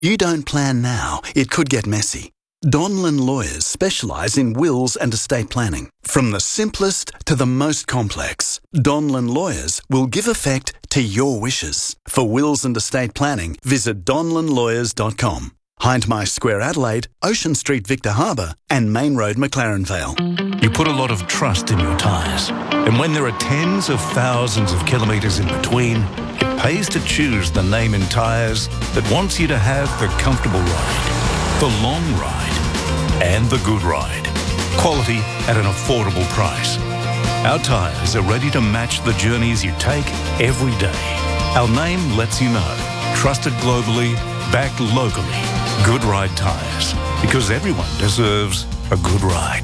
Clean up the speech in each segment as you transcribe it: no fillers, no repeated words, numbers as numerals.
You don't plan now, it could get messy. Donlan Lawyers specialise in wills and estate planning. From the simplest to the most complex, Donlan Lawyers will give effect to your wishes. For wills and estate planning, visit donlanlawyers.com. Hindmarsh Square Adelaide, Ocean Street Victor Harbour and Main Road McLaren Vale. You put a lot of trust in your tyres. And when there are tens of thousands of kilometres in between, it pays to choose the name in tyres that wants you to have the comfortable ride, the long ride, and the good ride. Quality at an affordable price. Our tyres are ready to match the journeys you take every day. Our name lets you know. Trusted globally, backed locally. Good Ride Tyres. Because everyone deserves a good ride.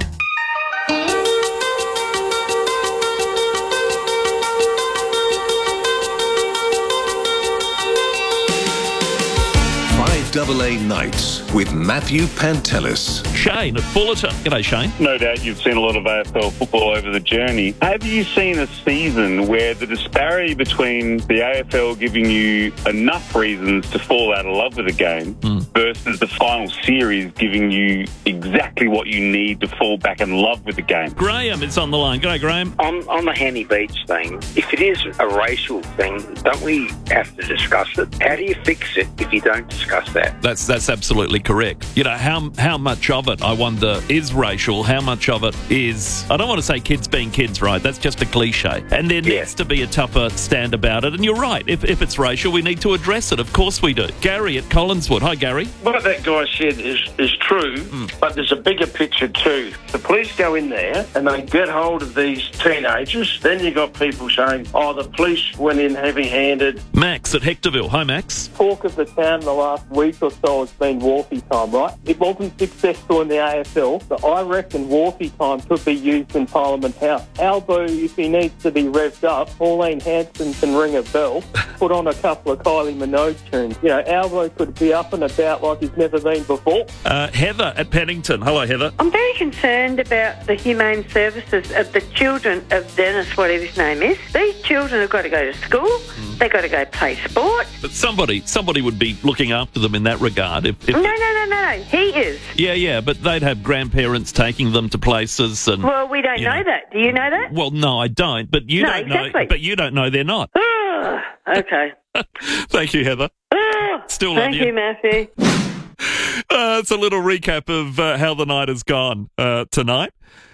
5AA Nights with Matthew Pantelis. Shane at Fullerton. G'day, Shane. No doubt you've seen a lot of AFL football over the journey. Have you seen a season where the disparity between the AFL giving you enough reasons to fall out of love with a game versus the final series giving you exactly what you need to fall back in love with the game? Graham is on the line. G'day, Graham. On the Henny Beach thing, if it is a racial thing, don't we have to discuss it? How do you fix it if you don't discuss that? That's absolutely correct. You know, how much of it, I wonder, is racial? How much of it is, I don't want to say kids being kids, right? That's just a cliche. And there needs to be a tougher stand about it. And you're right. If it's racial, we need to address it. Of course we do. Gary at Collinswood. Hi, Gary. What that guy said is true, but there's a bigger picture too. The police go in there and they get hold of these teenagers. Then you got people saying, oh, the police went in heavy-handed. Max at Hectorville. Hi, Max. Talk of the town the last week or so has been Wharfie time, right? It wasn't successful in the AFL, but I reckon Wharfie time could be used in Parliament House. Albo, if he needs to be revved up, Pauline Hanson can ring a bell, put on a couple of Kylie Minogue tunes. You know, Albo could be up and about like he's never been before. Heather at Pennington. Hello, Heather. I'm very concerned about the humane services of the children of Dennis, whatever his name is. These children have got to go to school. They've got to go play sport. But somebody would be looking after them in that regard. If No. He is. Yeah, but they'd have grandparents taking them to places. And Well, we don't know that. Do you know that? Well, no, I don't. But you don't exactly. know. But you don't know they're not. Okay. Thank you, Heather. Still love Thank you, Matthew. It's a little recap of how the night has gone tonight.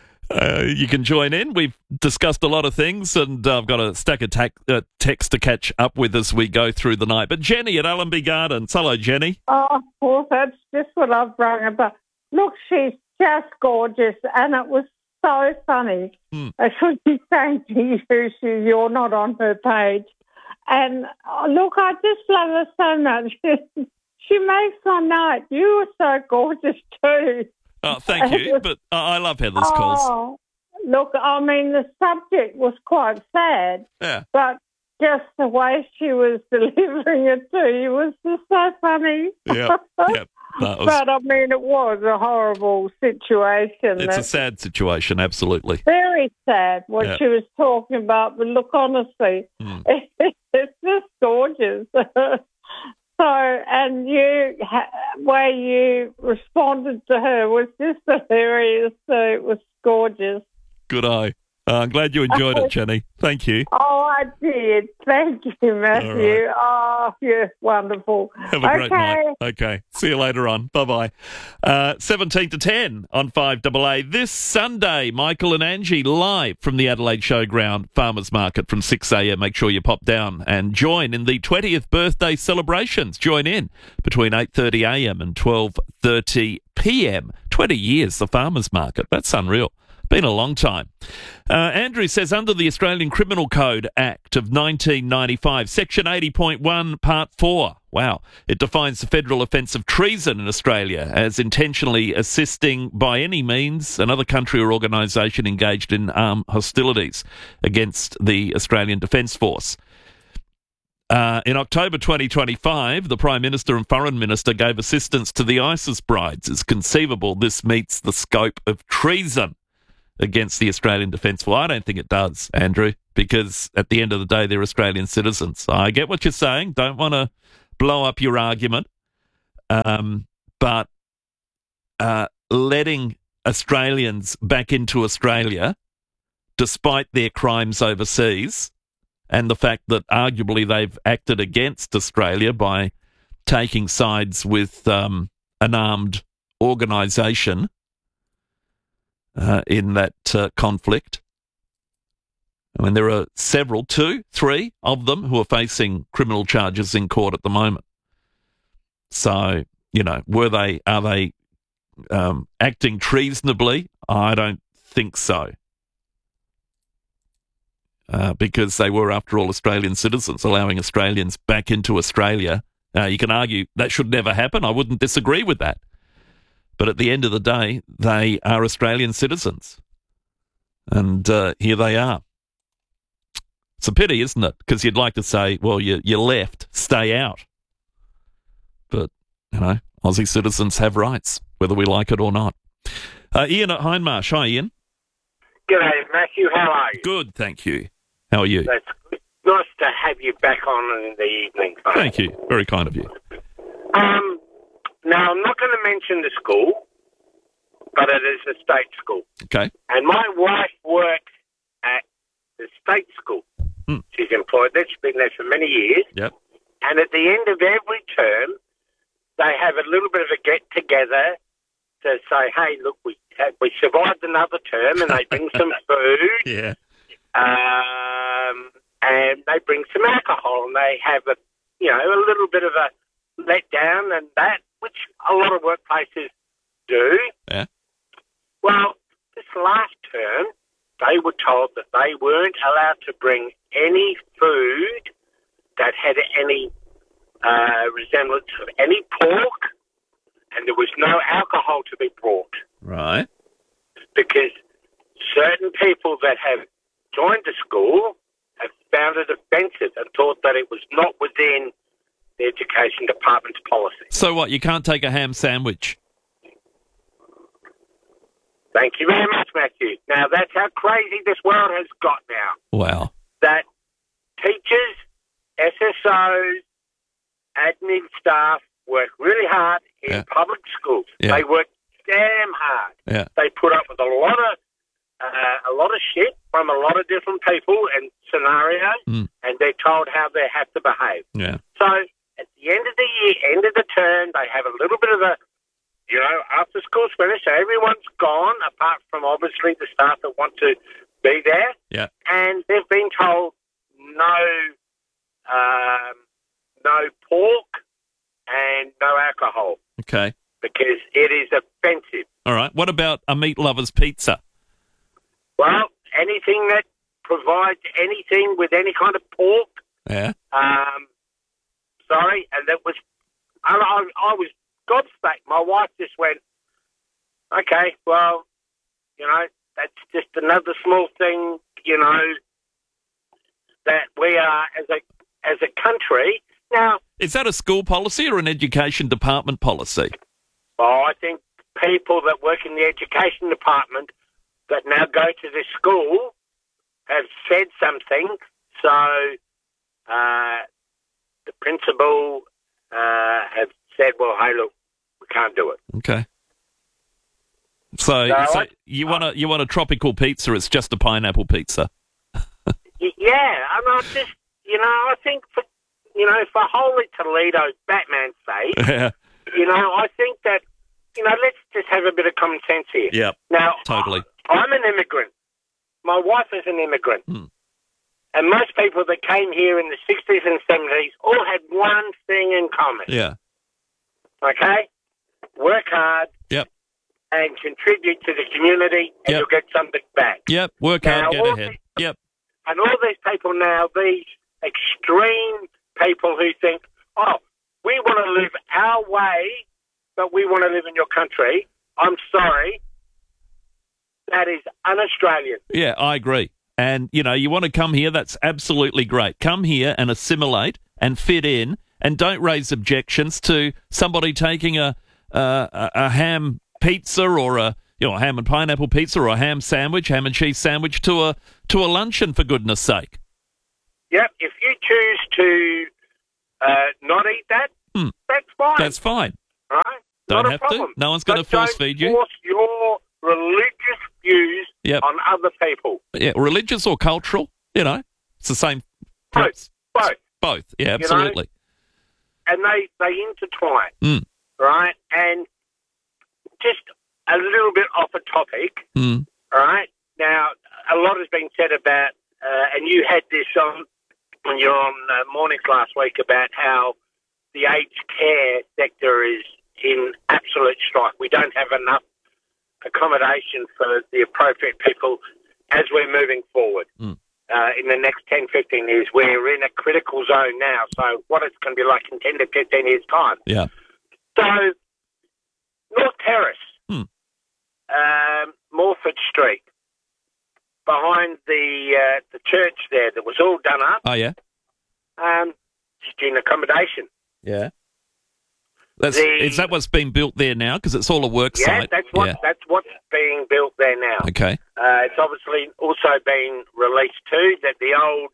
You can join in. We've discussed a lot of things, and I've got a stack of text to catch up with as we go through the night. But Jenny at Allenby Gardens. Hello, Jenny. Oh, well, that's just what I've rung about. Look, she's just gorgeous, and it was so funny. I should be saying to you, you're not on her page. And, look, I just love her so much. She makes my night. You were so gorgeous too. Oh, thank you. But I love Heather's calls. Look, I mean, the subject was quite sad. Yeah. But just the way she was delivering it to you was just so funny. Yeah. But, I mean, it was a horrible situation. It's a sad situation, absolutely. Very sad what she was talking about. But look, honestly, it's just gorgeous. So, and way you responded to her was just hilarious. So it was gorgeous. Good eye. I'm glad you enjoyed it, Jenny. Thank you. Oh, I did. Thank you, Matthew. Right. Oh, you're wonderful. Have a great night. Okay. See you later on. Bye-bye. 17 to 10 on 5AA. This Sunday, Michael and Angie live from the Adelaide Showground Farmers Market from 6 a.m. Make sure you pop down and join in the 20th birthday celebrations. Join in between 8:30 a.m. and 12:30 p.m. 20 years, the Farmers Market. That's unreal. Been a long time. Andrew says, under the Australian Criminal Code Act of 1995, Section 80.1, Part 4, wow, it defines the federal offence of treason in Australia as intentionally assisting by any means another country or organisation engaged in armed hostilities against the Australian Defence Force. In October 2025, the Prime Minister and Foreign Minister gave assistance to the ISIS brides. It's conceivable this meets the scope of treason against the Australian Defence Force. I don't think it does, Andrew, because at the end of the day, they're Australian citizens. I get what you're saying. Don't want to blow up your argument. but letting Australians back into Australia, despite their crimes overseas, and the fact that arguably they've acted against Australia by taking sides with an armed organisation in that conflict. I mean, there are several, 2, 3 of them who are facing criminal charges in court at the moment. So, are they acting treasonably? I don't think so. Because they were, after all, Australian citizens, allowing Australians back into Australia. You can argue that should never happen. I wouldn't disagree with that. But at the end of the day, they are Australian citizens. And here they are. It's a pity, isn't it? Because you'd like to say, well, you left, stay out. But, Aussie citizens have rights, whether we like it or not. Ian at Hindmarsh. Hi, Ian. G'day, Matthew. How are you? Good, thank you. How are you? That's good. Nice to have you back on in the evening. Thank you. Very kind of you. Now, I'm not going to mention the school, but it is a state school. Okay. And my wife works at the state school. She's employed there. She's been there for many years. Yep. And at the end of every term, they have a little bit of a get-together to say, hey, look, we survived another term, and they bring some food. Yeah. And they bring some alcohol, and they have a little bit of a letdown, and that, which a lot of workplaces do. Yeah. Well, this last term, they were told that they weren't allowed to bring any food that had any resemblance of any pork, and there was no alcohol to be brought. Right. Because certain people that have joined the school have found it offensive and thought that it was not within the education department's policy. So what, you can't take a ham sandwich? Thank you very much, Matthew. Now, that's how crazy this world has got now. Wow. That teachers, SSOs, admin staff work really hard in public schools. Yeah. They work damn hard. Yeah. They put up with a lot of shit from a lot of different people and scenarios, and they're told how they have to behave. Yeah. So at the end of the year, end of the term, they have a little bit of a, after school's finished, so everyone's gone, apart from obviously the staff that want to be there. Yeah. And they've been told no pork and no alcohol. Okay. Because it is offensive. All right. What about a meat lover's pizza? Well, anything that provides anything with any kind of pork. Yeah. Sorry, and that was, I was gobsmacked. My wife just went, okay, well, that's just another small thing, that we are as a country. Now, is that a school policy or an education department policy? Well, I think people that work in the education department that now go to this school have said something. So the principal have said, well, hey, look, we can't do it. Okay. So you want a tropical pizza, it's just a pineapple pizza. Yeah, I just, I think for Holy Toledo, Batman's sake, I think that, let's just have a bit of common sense here. Yeah. Now, totally. I'm an immigrant. My wife is an immigrant. And most people that came here in the 60s and 70s all had one thing in common. Yeah. Okay? Work hard. Yep. And contribute to the community, and you'll get something back. Yep. Work hard, get ahead. Yep. And all these people now, these extreme people who think, oh, we want to live our way, but we want to live in your country. I'm sorry. That is un-Australian. Yeah, I agree. And, you want to come here, that's absolutely great. Come here and assimilate and fit in, and don't raise objections to somebody taking a ham pizza or a ham and pineapple pizza or a ham sandwich, ham and cheese sandwich to a luncheon, for goodness sake. Yep, if you choose to not eat that, that's fine. That's fine. Don't not have a problem. to. No one's going to force feed you. Force your religious views on other people. Yeah, religious or cultural, it's the same. Both. Both. Yeah, absolutely. And they intertwine, right? And just a little bit off a topic, all right? Now, a lot has been said about, and you had this on when you were on Mornings last week, about how the aged care sector is in absolute strife. We don't have enough accommodation for the appropriate people as we're moving forward. In the next 10, 15 years, we're in a critical zone now. So what it's going to be like in 10 to 15 years' time. Yeah. So North Terrace, Morford Street, behind the church there that was all done up. Oh, yeah? Student accommodation. Yeah. Is that what's being built there now? Because it's all a work site. That's what's being built there now. Okay. It's obviously also been released too that the old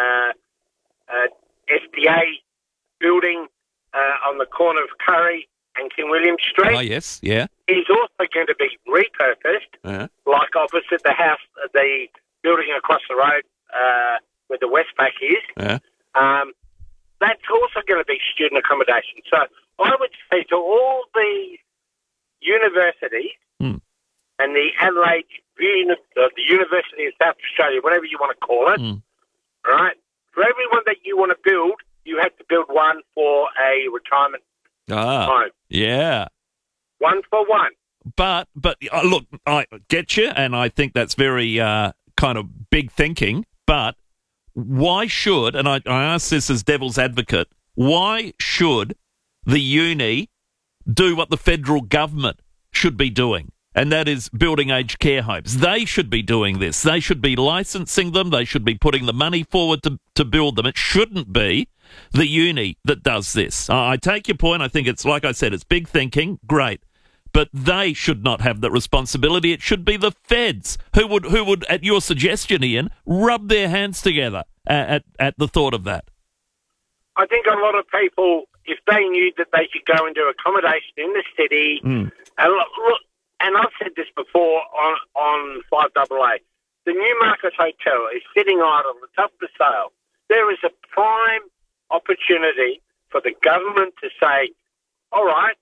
SDA building on the corner of Curry and King William Street. Oh, yes, yeah. Is also going to be repurposed, like opposite the house, the building across the road where the Westpac is. Yeah. That's also going to be student accommodation. So I would say to all the universities and the Adelaide, the University of South Australia, whatever you want to call it, right? For everyone that you want to build, you have to build one for a retirement home. Yeah. One for one. But look, I get you, and I think that's very kind of big thinking, but why should, and I ask this as devil's advocate, why should the uni do what the federal government should be doing? And that is building aged care homes. They should be doing this. They should be licensing them. They should be putting the money forward to build them. It shouldn't be the uni that does this. I take your point. I think it's, like I said, it's big thinking. Great. But they should not have that responsibility. It should be the feds who would, at your suggestion, Ian, rub their hands together at the thought of that. I think a lot of people, if they knew that they could go into accommodation in the city, and look, and I've said this before on 5AA, the Newmarket Hotel is sitting idle at the top of the sale. There is a prime opportunity for the government to say, all right,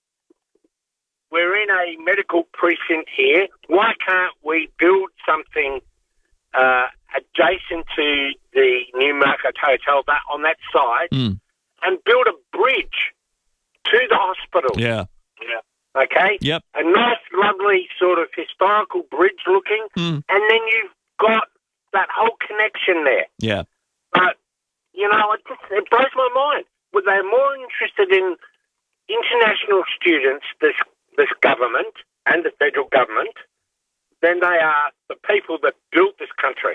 we're in a medical precinct here. Why can't we build something adjacent to the Newmarket Hotel on that side and build a bridge to the hospital? Yeah. Okay? Yep. A nice, lovely sort of historical bridge looking, and then you've got that whole connection there. Yeah. But, it blows my mind. Well, they're more interested in international students, this government and the federal government, than they are the people that built this country.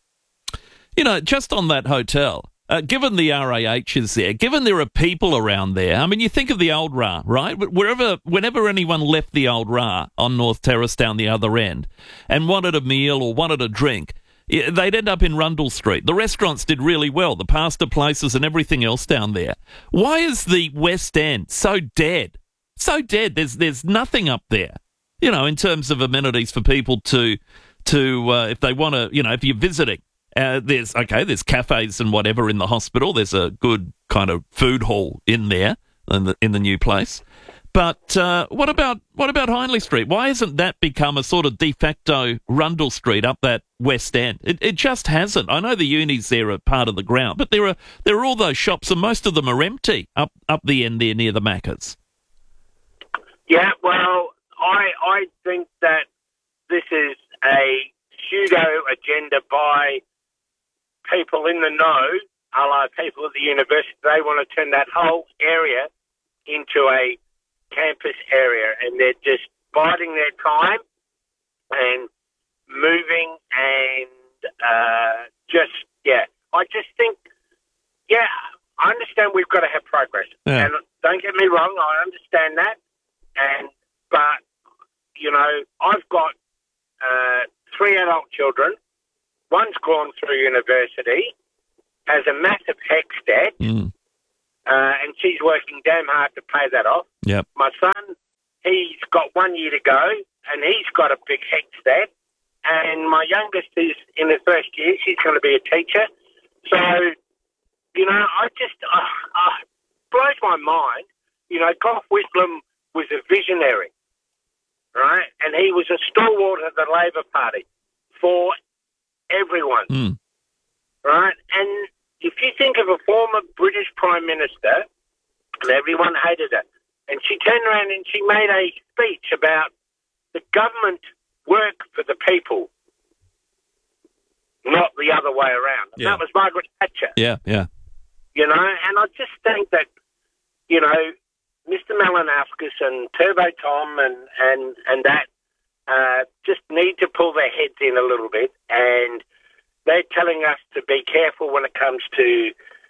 Just on that hotel, given the RAH is there, given there are people around there, I mean, you think of the Old Ra, right? Whenever anyone left the Old Ra on North Terrace down the other end and wanted a meal or wanted a drink, they'd end up in Rundle Street. The restaurants did really well, the pasta places and everything else down there. Why is the West End so dead? So dead. There's nothing up there, in terms of amenities for people to if they want to, if you're visiting. There's cafes and whatever in the hospital. There's a good kind of food hall in there in the new place. But what about Hindley Street? Why hasn't that become a sort of de facto Rundle Street up that West End? It just hasn't. I know the unis there are part of the ground, but there are all those shops, and most of them are empty up the end there near the Maccas. Yeah, well, I think that this is a pseudo agenda by people in the know, a la people at the university. They want to turn that whole area into a campus area, and they're just biding their time and moving and I just think, I understand we've got to have progress. Yeah. And don't get me wrong, I understand that. But I've got 3 adult children. One's gone through university, has a massive HECS debt, and she's working damn hard to pay that off. Yep. My son got 1 year to go, and he's got a big head stat. And my youngest is in the first year. She's going to be a teacher. So, you know, blows my mind. You know, Gough Whitlam was a visionary, right? And he was a stalwart of the Labor Party for everyone, right? And if you think of a former British Prime Minister, and everyone hated her, and she turned around and she made a speech about the government work for the people, not the other way around. Yeah. That was Margaret Thatcher. Yeah. You know, and I just think that, you know, Mr. Malinowskis and Turbo Tom and that just need to pull their heads in a little bit, and they're telling us to be careful when it comes to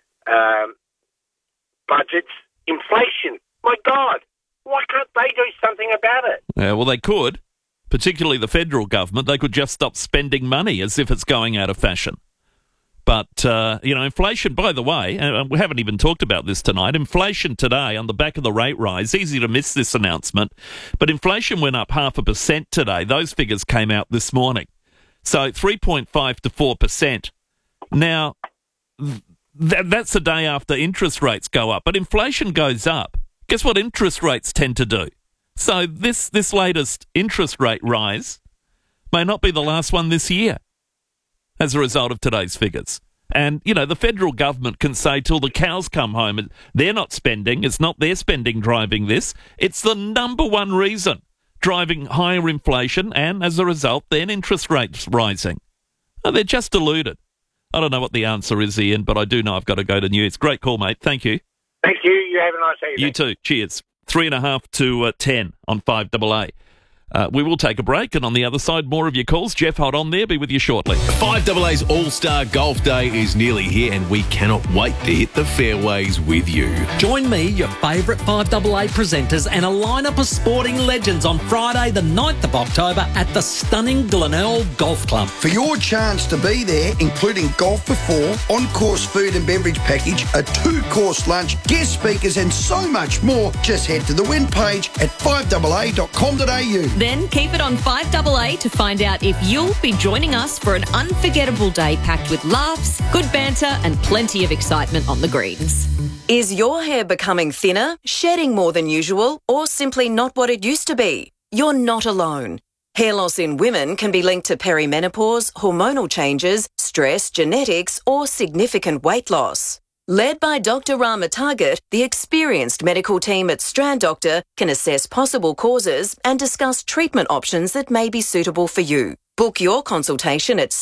budgets. Inflation. My God, why can't they do something about it? Yeah, well, they could. Particularly the federal government, they could just stop spending money as if it's going out of fashion. But, you know, inflation, by the way, and we haven't even talked about this tonight, inflation today on the back of the rate rise, easy to miss this announcement, but inflation went up 0.5% today. Those figures came out this morning. So 3.5 to 4%. Now, that's the day after interest rates go up, but inflation goes up. Guess what interest rates tend to do? So this latest interest rate rise may not be the last one this year as a result of today's figures. And, you know, the federal government can say till the cows come home, they're not spending, it's not their spending driving this. It's the number one reason driving higher inflation and, as a result, then interest rates rising. Oh, they're just deluded. I don't know what the answer is, Ian, but I do know I've got to go to news. Great call, mate. Thank you. Thank you. You have a nice evening. You too. Cheers. 3.5 to 10 on 5AA. We will take a break, and on the other side, more of your calls. Jeff, hold on there. Be with you shortly. 5AA's All-Star Golf Day is nearly here, and we cannot wait to hit the fairways with you. Join me, your favourite 5AA presenters, and a lineup of sporting legends on Friday, the 9th of October at the stunning Glenelg Golf Club. For your chance to be there, including golf for four, on-course food and beverage package, a 2-course lunch, guest speakers, and so much more, just head to the win page at 5AA.com.au. Then keep it on 5AA to find out if you'll be joining us for an unforgettable day packed with laughs, good banter and plenty of excitement on the greens. Is your hair becoming thinner, shedding more than usual, or simply not what it used to be? You're not alone. Hair loss in women can be linked to perimenopause, hormonal changes, stress, genetics, or significant weight loss. Led by Dr. Rama Target, the experienced medical team at Strand Doctor can assess possible causes and discuss treatment options that may be suitable for you. Book your consultation at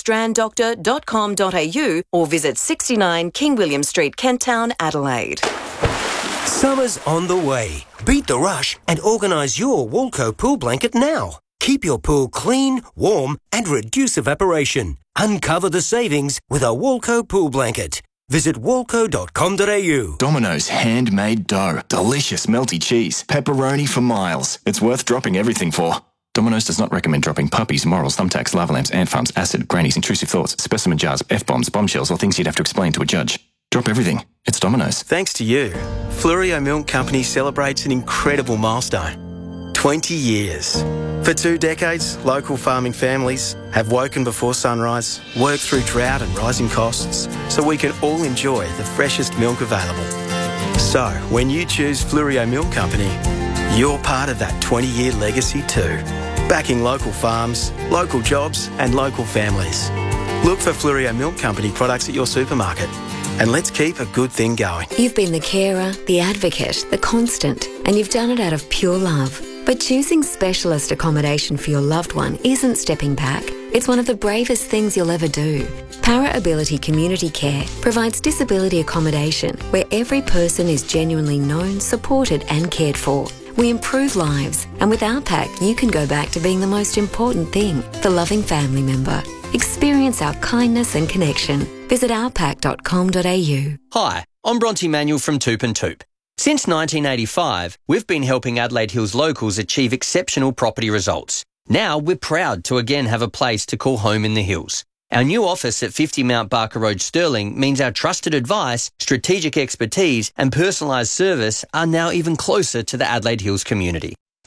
stranddoctor.com.au or visit 69 King William Street, Kent Town, Adelaide. Summer's on the way. Beat the rush and organise your Walco pool blanket now. Keep your pool clean, warm and reduce evaporation. Uncover the savings with a Walco pool blanket. Visit walco.com.au. Domino's handmade dough. Delicious melty cheese. Pepperoni for miles. It's worth dropping everything for. Domino's does not recommend dropping puppies, morals, thumbtacks, lava lamps, ant farms, acid, grannies, intrusive thoughts, specimen jars, F-bombs, bombshells, or things you'd have to explain to a judge. Drop everything. It's Domino's. Thanks to you, Fluorio Milk Company celebrates an incredible milestone. 20 years. For 2 decades, local farming families have woken before sunrise, worked through drought and rising costs, so we can all enjoy the freshest milk available. So, when you choose Fluorio Milk Company, you're part of that 20-year legacy too. Backing local farms, local jobs and local families. Look for Fluorio Milk Company products at your supermarket. And let's keep a good thing going. You've been the carer, the advocate, the constant, and you've done it out of pure love. But choosing specialist accommodation for your loved one isn't stepping back. It's one of the bravest things you'll ever do. Para Ability Community Care provides disability accommodation where every person is genuinely known, supported and cared for. We improve lives, and with our pack, you can go back to being the most important thing, the loving family member. Experience our kindness and connection. Visit ourpack.com.au. Hi, I'm Bronte Manuel from Toop and Toop. Since 1985, we've been helping Adelaide Hills locals achieve exceptional property results. Now we're proud to again have a place to call home in the hills. Our new office at 50 Mount Barker Road, Stirling, means our trusted advice, strategic expertise and personalised service are now even closer to the Adelaide Hills community.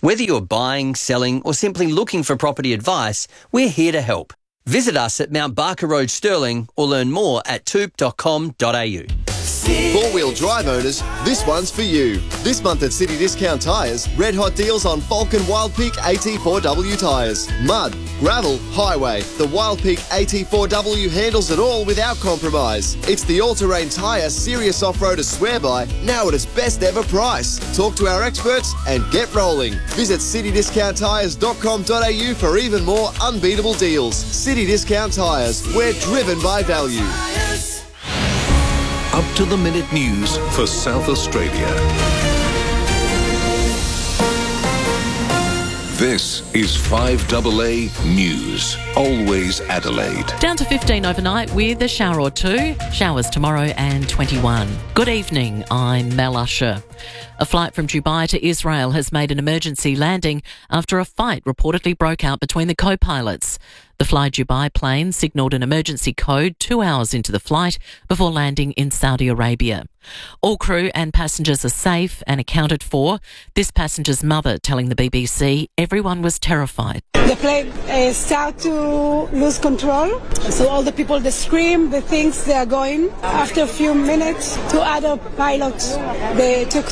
Whether you're buying, selling or simply looking for property advice, we're here to help. Visit us at Mount Barker Road, Stirling, or learn more at toop.com.au. Four-wheel drive owners, this one's for you. This month at City Discount Tyres, red hot deals on Falcon Wild Peak AT4W tyres. Mud, gravel, highway. The Wild Peak AT4W handles it all without compromise. It's the all-terrain tyre serious off-roaders swear by, now at its best ever price. Talk to our experts and get rolling. Visit citydiscounttyres.com.au for even more unbeatable deals. City Discount Tyres, we're driven by value. Up-to-the-minute news for South Australia. This is 5AA News. Always Adelaide. Down to 15 overnight with a shower or two. Showers tomorrow and 21. Good evening, I'm Mel Usher. A flight from Dubai to Israel has made an emergency landing after a fight reportedly broke out between the co-pilots. The Fly Dubai plane signalled an emergency code 2 hours into the flight before landing in Saudi Arabia. All crew and passengers are safe and accounted for. This passenger's mother telling the BBC everyone was terrified. The plane started to lose control. So all the people, they scream, the things they are going. After a few minutes, two other pilots, they took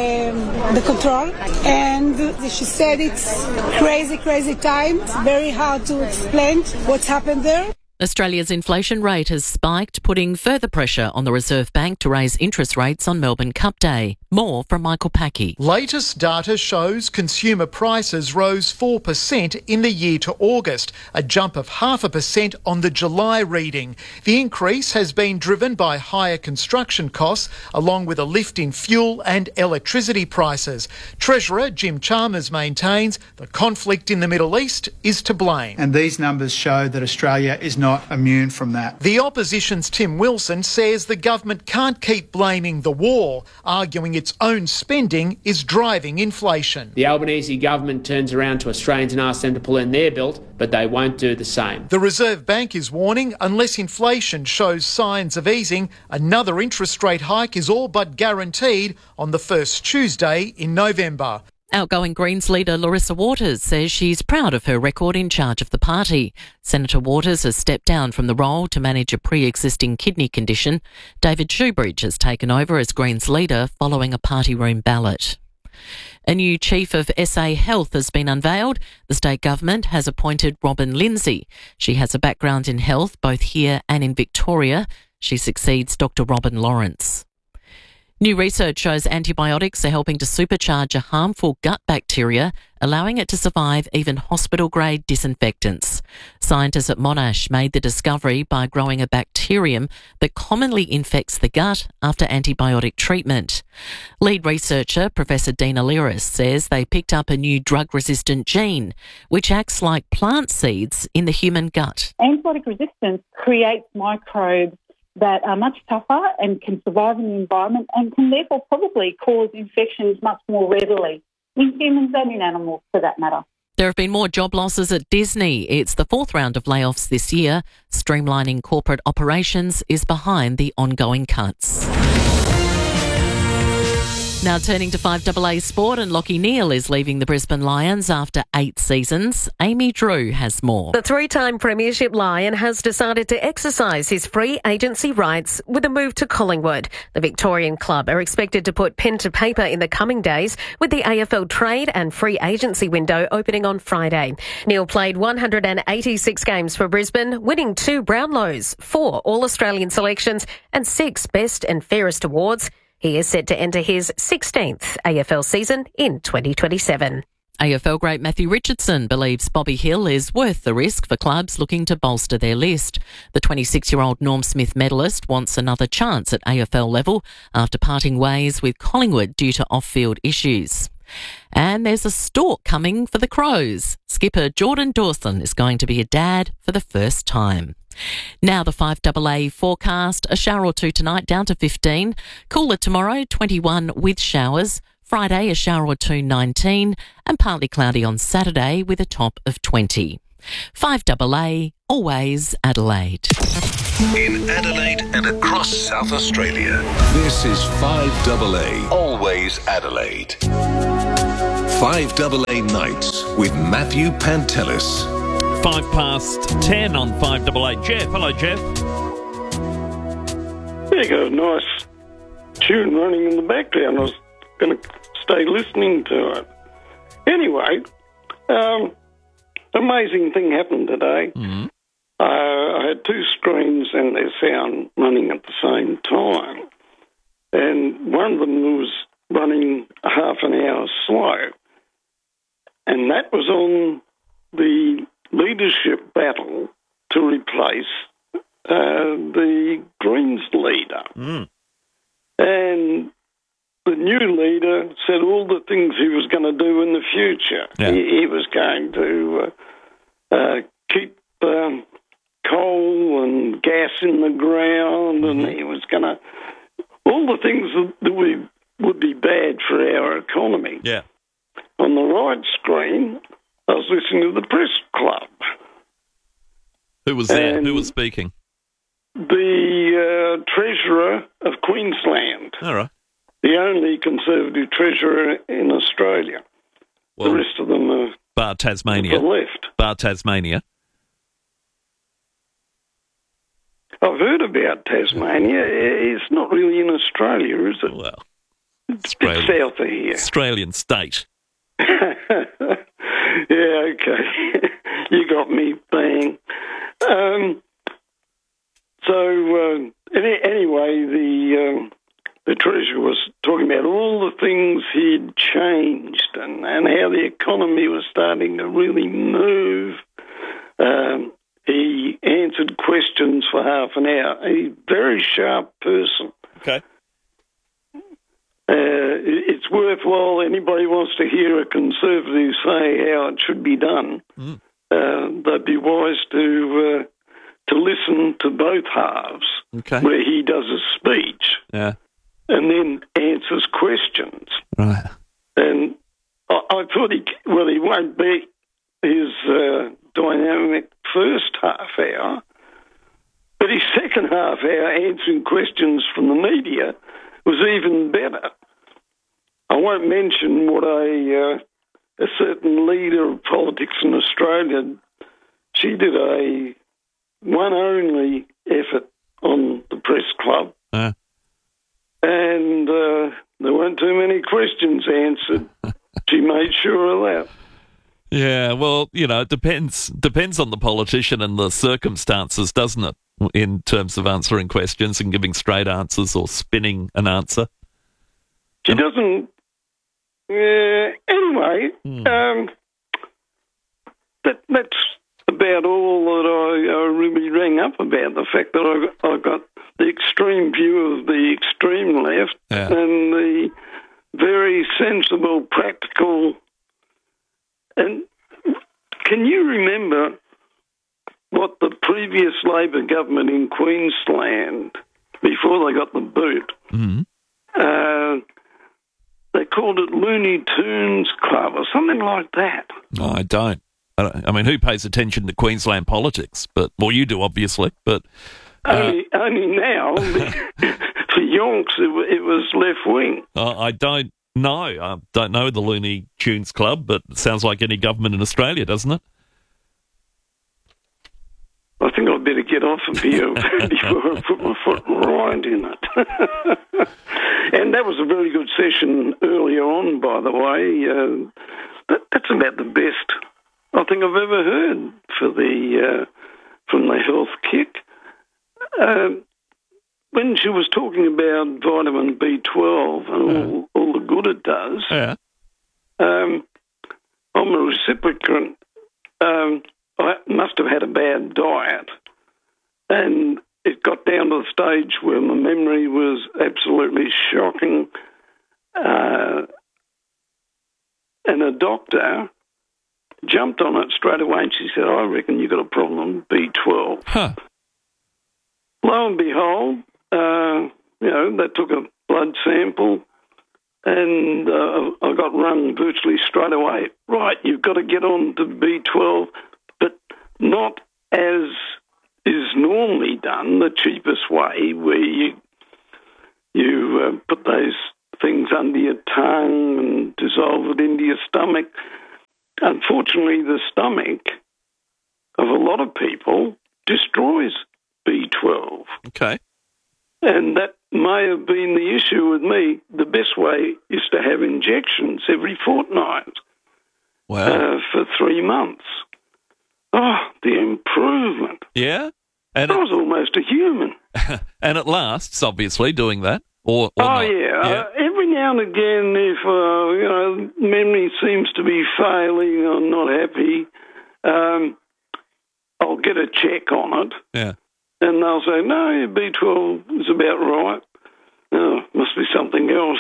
the control. And she said it's crazy time. It's very hard to explain what's happened there. Australia's inflation rate has spiked, putting further pressure on the Reserve Bank to raise interest rates on Melbourne Cup Day. More from Michael Packey. Latest data shows consumer prices rose 4% in the year to August, a jump of 0.5% on the July reading. The increase has been driven by higher construction costs, along with a lift in fuel and electricity prices. Treasurer Jim Chalmers maintains the conflict in the Middle East is to blame. And these numbers show that Australia is not immune from that. The opposition's Tim Wilson says the government can't keep blaming the war, arguing its own spending is driving inflation. The Albanese government turns around to Australians and asks them to pull in their belt, but they won't do the same. The Reserve Bank is warning unless inflation shows signs of easing, another interest rate hike is all but guaranteed on the first Tuesday in November. Outgoing Greens leader Larissa Waters says she's proud of her record in charge of the party. Senator Waters has stepped down from the role to manage a pre-existing kidney condition. David Shoebridge has taken over as Greens leader following a party room ballot. A new chief of SA Health has been unveiled. The state government has appointed Robin Lindsay. She has a background in health both here and in Victoria. She succeeds Dr. Robin Lawrence. New research shows antibiotics are helping to supercharge a harmful gut bacteria, allowing it to survive even hospital-grade disinfectants. Scientists at Monash made the discovery by growing a bacterium that commonly infects the gut after antibiotic treatment. Lead researcher Professor Dina Liris says they picked up a new drug-resistant gene, which acts like plant seeds in the human gut. Antibiotic resistance creates microbes that are much tougher and can survive in the environment and can therefore probably cause infections much more readily in humans and in animals for that matter. There have been more job losses at Disney. It's the fourth round of layoffs this year. Streamlining corporate operations is behind the ongoing cuts. Now turning to 5AA Sport, and Lachie Neale is leaving the Brisbane Lions after 8 seasons. Amy Drew has more. The three-time Premiership Lion has decided to exercise his free agency rights with a move to Collingwood. The Victorian club are expected to put pen to paper in the coming days, with the AFL trade and free agency window opening on Friday. Neale played 186 games for Brisbane, winning 2 Brownlows, 4 All-Australian selections and 6 Best and Fairest awards. He is set to enter his 16th AFL season in 2027. AFL great Matthew Richardson believes Bobby Hill is worth the risk for clubs looking to bolster their list. The 26-year-old Norm Smith medalist wants another chance at AFL level after parting ways with Collingwood due to off-field issues. And there's a stalk coming for the Crows. Skipper Jordan Dawson is going to be a dad for the first time. Now the 5AA forecast, a shower or two tonight down to 15, cooler tomorrow 21 with showers, Friday a shower or two 19 and partly cloudy on Saturday with a top of 20. 5AA, always Adelaide. In Adelaide and across South Australia, this is 5AA, always Adelaide. 5AA Nights with Matthew Pantelis. 10:05 on 5AA. Jeff, hello, Jeff. There you go, nice tune running in the background. I was going to stay listening to it. Anyway, amazing thing happened today. Mm-hmm. I had two screens and their sound running at the same time. And one of them was running half an hour slow. And that was on the leadership battle to replace the Greens leader. Mm. And the new leader said all the things he was going to do in the future. Yeah. He was going to keep coal and gas in the ground, and he was going to... all the things that would be bad for our economy. Yeah. On the right screen, I was listening to the press club. Who was there? Who was speaking? The Treasurer of Queensland. All right. The only Conservative Treasurer in Australia. Well, the rest of them are bar Tasmania. the left. Bar Tasmania. I've heard about Tasmania. It's not really in Australia, is it? Well, it's a bit south of here. Australian state. Yeah, okay. You got me, bang. Anyway, the Treasurer was talking about all the things he'd changed and how the economy was starting to really move. He answered questions for half an hour. A very sharp person. Okay. It's worthwhile. Anybody wants to hear a Conservative say how it should be done, they'd be wise to listen to both halves, where he does a speech and then answers questions. Right. And I thought he won't be his dynamic first half hour, but his second half hour answering questions from the media was even better. I won't mention what a certain leader of politics in Australia, she did a one-only effort on the press club, and there weren't too many questions answered. She made sure of that. Yeah, well, it depends on the politician and the circumstances, doesn't it, in terms of answering questions and giving straight answers or spinning an answer? She doesn't... anyway, that's about all that I really rang up about, the fact that I got the extreme view of the extreme left and the very sensible, practical... And can you remember what the previous Labor government in Queensland, before they got the boot, they called it Looney Tunes Club or something like that? No, I don't. I mean, who pays attention to Queensland politics? Well, you do, obviously, but... Only now, for yonks, it was left-wing. I don't know. I don't know the Looney Tunes Club, but it sounds like any government in Australia, doesn't it? I think I'd better get off of here before I put my foot right in it. And that was a very good session earlier on, by the way. That's about the best I think I've ever heard for from the health kick. When she was talking about vitamin B12 and all the good it does, I'm a recipient. I must have had a bad diet, and it got down to the stage where my memory was absolutely shocking. And a doctor jumped on it straight away, and she said, "I reckon you've got a problem with B12." Huh. Lo and behold, they took a blood sample, and I got rung virtually straight away. Right, you've got to get on to B12, but not as is normally done, the cheapest way, where you put those things under your tongue and dissolve it into your stomach. Unfortunately, the stomach of a lot of people destroys B12. Okay. And that may have been the issue with me. The best way is to have injections every fortnight. Wow. For 3 months. Oh, the improvement. Yeah? And I was almost a human. And it lasts, obviously, doing that. Or not. Yeah. Every now and again, if memory seems to be failing, I'm not happy, I'll get a check on it. Yeah. And they'll say, no, your B12 is about right. Oh, must be something else.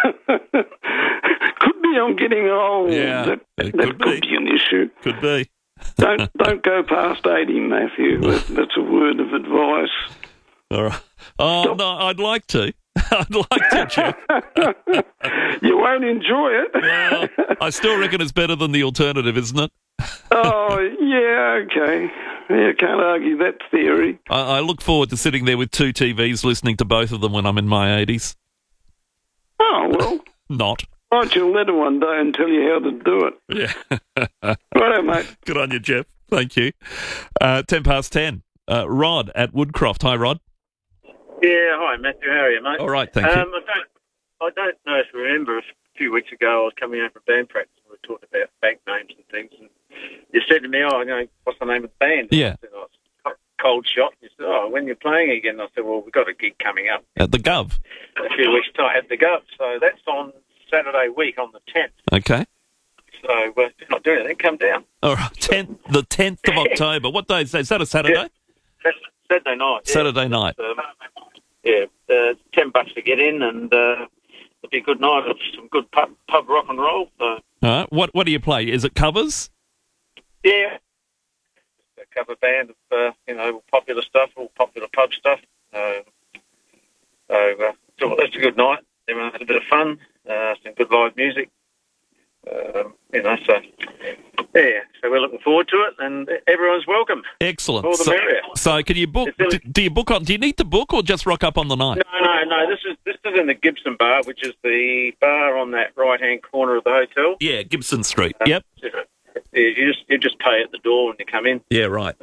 Could be I'm getting old. Yeah, that could be an issue. Could be. Don't go past 80, Matthew. That's a word of advice. All right. Oh, no, I'd like to. I'd like to, Jeff. You won't enjoy it. Well, I still reckon it's better than the alternative, isn't it? Oh, yeah, okay. Yeah, can't argue that theory. I look forward to sitting there with 2 TVs listening to both of them when I'm in my 80s. Oh, well. Not. Write your letter one day and tell you how to do it. Yeah. Righto, mate. Good on you, Jeff. Thank you. 10:10. Rod at Woodcroft. Hi, Rod. Yeah, hi, Matthew. How are you, mate? All right, thank you. I don't know if you remember, a few weeks ago I was coming home from band practice and we were talking about bank names and things, and you said to me, what's the name of the band? Yeah. I said, it's Cold Shot. You said, when you're playing again? I said, well, we've got a gig coming up. At the Gov. A few weeks' time at the Gov. So that's on Saturday week on the 10th. Okay. So if you're not doing anything, come down. All right, the 10th of October. What day is that? Is that a Saturday? Yeah, that's Saturday night. Yeah. Saturday night. $10 to get in, and it'll be a good night of some good pub rock and roll. So. All right. What do you play? Is it covers? Yeah. A cover band of, popular stuff, all popular pub stuff. So it's a good night. Everyone has a bit of fun, some good live music. So we're looking forward to it, and everyone's welcome. Excellent. All the merrier. So can you book? Do you book on? Do you need to book or just rock up on the night? No. This is in the Gibson Bar, which is the bar on that right-hand corner of the hotel. Yeah, Gibson Street. Yep. You just pay at the door when you come in. Yeah, right.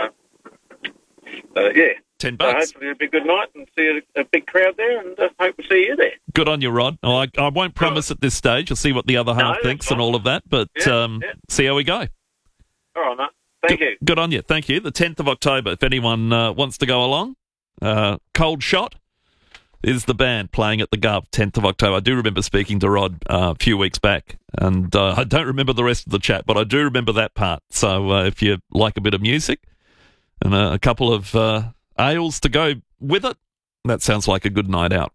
Yeah. $10. Hopefully it'll be a good night and see a big crowd there, and hope to see you there. Good on you, Rod. I won't promise at this stage. I'll see what the other half thinks and all of that, but see how we go. All right, mate. Thank you. Good on you. Thank you. The 10th of October, if anyone wants to go along. Cold Shot is the band playing at the Gov, 10th of October. I do remember speaking to Rod a few weeks back, and I don't remember the rest of the chat, but I do remember that part. So if you like a bit of music and a couple of ales to go with it, that sounds like a good night out.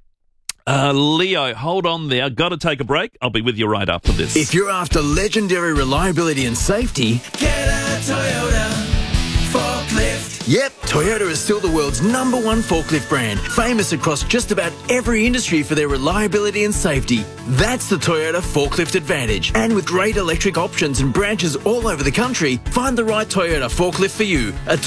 Leo, hold on there. Got to take a break. I'll be with you right after this. If you're after legendary reliability and safety, get a Toyota forklift. Yep, Toyota is still the world's #1 forklift brand, famous across just about every industry for their reliability and safety. That's the Toyota Forklift Advantage. And with great electric options and branches all over the country, find the right Toyota forklift for you at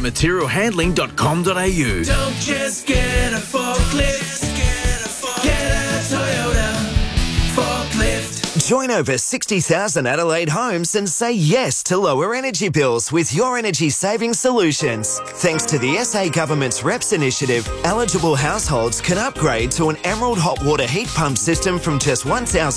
toyotamaterialhandling.com.au. Don't just get a forklift, get a Toyota forklift. Join over 60,000 Adelaide homes and say yes to lower energy bills with your energy saving solutions. Thanks to the SA Government's REPS initiative, eligible households can upgrade to an Emerald hot water heat pump system from just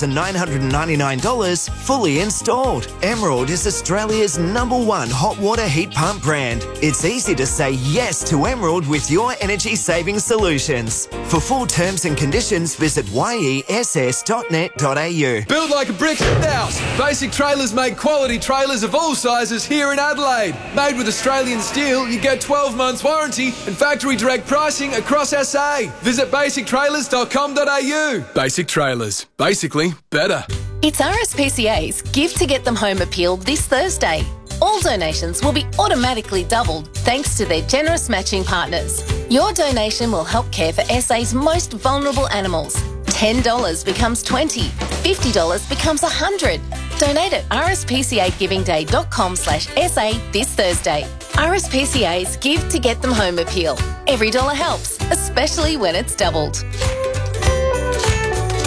$1,999 fully installed. Emerald is Australia's #1 hot water heat pump brand. It's easy to say yes to Emerald with your energy saving solutions. For full terms and conditions, visit yess.net.au. Build like a brick house. Basic Trailers make quality trailers of all sizes here in Adelaide. Made with Australian steel, you get 12 months warranty and factory direct pricing across SA. Visit basictrailers.com.au. Basic Trailers. Basically better. It's RSPCA's Give to Get Them Home appeal this Thursday. All donations will be automatically doubled thanks to their generous matching partners. Your donation will help care for SA's most vulnerable animals. $10 becomes $20, $50 becomes $100. Donate at rspcagivingday.com/SA this Thursday. RSPCA's Give to Get Them Home appeal. Every dollar helps, especially when it's doubled.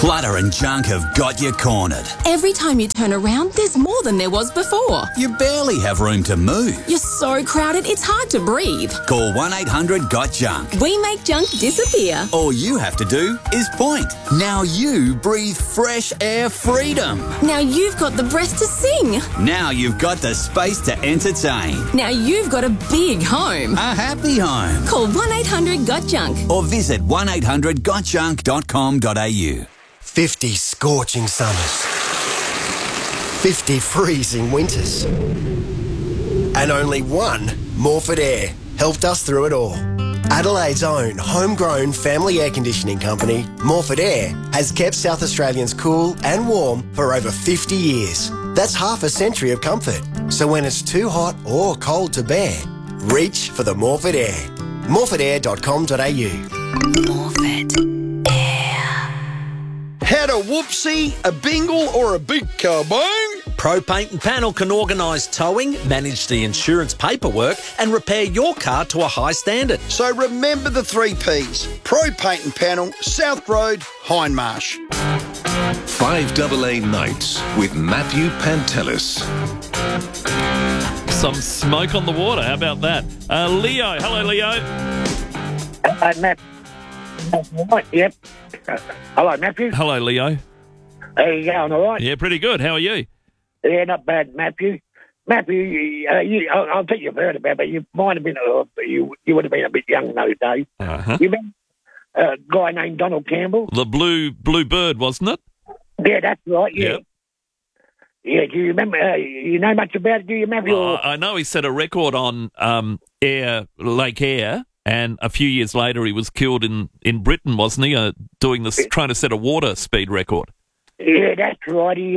Clutter and junk have got you cornered. Every time you turn around, there's more than there was before. You barely have room to move. You're so crowded, it's hard to breathe. Call 1-800-GOT-JUNK. We make junk disappear. All you have to do is point. Now you breathe fresh air freedom. Now you've got the breath to sing. Now you've got the space to entertain. Now you've got a big home. A happy home. Call 1-800-GOT-JUNK. Or visit 1800gotjunk.com.au. 50 scorching summers. 50 freezing winters. And only one Morford Air helped us through it all. Adelaide's own homegrown family air conditioning company, Morford Air, has kept South Australians cool and warm for over 50 years. That's half a century of comfort. So when it's too hot or cold to bear, reach for the Morford Air. morfordair.com.au. Morford Air. Had a whoopsie, a bingle or a big kaboom? Pro Paint and Panel can organise towing, manage the insurance paperwork and repair your car to a high standard. So remember the 3 Ps. Pro Paint and Panel, South Road, Hindmarsh. 5AA Nights with Matthew Pantelis. Some smoke on the water. How about that? Leo. Hello, Leo. Matt. Right, yep. Hello, Matthew. Hello, Leo. How you going, all right? Yeah, pretty good. How are you? Yeah, not bad, Matthew. Matthew, I'll think you've heard about it, but you might have been, you would have been a bit young in those days. Uh-huh. You remember a guy named Donald Campbell? The blue bird, wasn't it? Yeah, that's right, yeah. Yep. Yeah, do you remember, you know much about it, do you, Matthew? I know he set a record on Lake Eyre, and a few years later he was killed in Britain, wasn't he, trying to set a water speed record. Yeah, that's right. He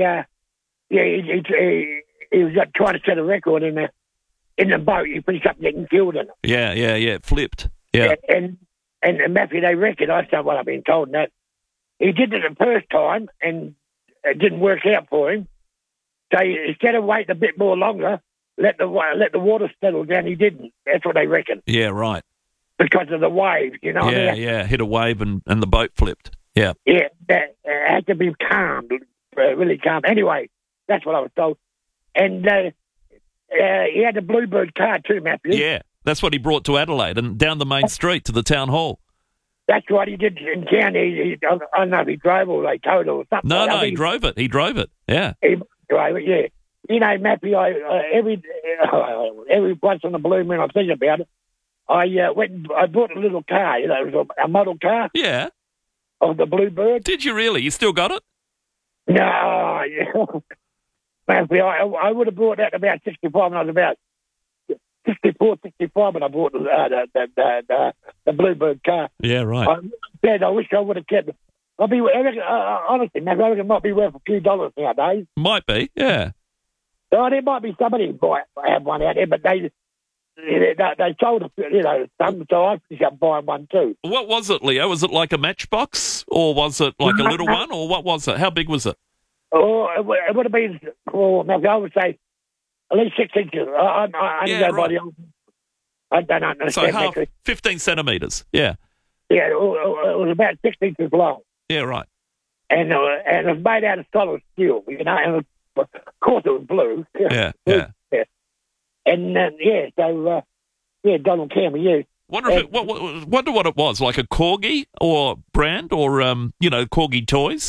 was trying to set a record in the boat. He finished up getting killed in it. Yeah, it flipped. Yeah. And Matthew, they reckon, I said what I've been told, that he did it the first time and it didn't work out for him. So instead of waiting a bit more longer, let the water settle down, he didn't. That's what they reckon. Yeah, right. Because of the waves, you know. Yeah, hit a wave and the boat flipped. Yeah. Yeah, that had to be calm, really calm. Anyway, that's what I was told. And he had a Bluebird car too, Matthew. Yeah, that's what he brought to Adelaide and down the main street to the town hall. That's what he did in town. I don't know if he drove or they towed it or something. No, he drove it. He drove it, yeah. He drove it, yeah. You know, Matthew, every once in a blue moon I think about it, I bought a little car, you know, it was a model car. Yeah. Of the Bluebird. Did you really? You still got it? No, Matthew, I would have bought that about 65 when I was about 64, 65 when I bought the Bluebird car. Yeah, right. I wish I would have kept it. Honestly, Matthew, I reckon it might be worth a few dollars nowadays. Might be, yeah. So there might be somebody who have one out there, but they sold it, you know, some, so I finished up buying one too. What was it, Leo? Was it like a matchbox, or was it like a little one, or what was it? How big was it? Oh, it would have been, I would say, at least 6 inches. I go by the old. I don't understand. So 15 centimetres, yeah. Yeah, it was about 6 inches long. Yeah, right. And it was made out of solid steel, you know, and of course it was blue. Yeah. And, so Donald Campbell, yeah. Wonder what it was, like a Corgi or brand or, Corgi toys?